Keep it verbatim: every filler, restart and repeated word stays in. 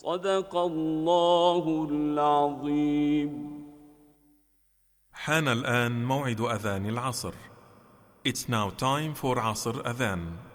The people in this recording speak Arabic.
صدق الله العظيم. حان الآن موعد أذان العصر. It's now time for عصر أذان.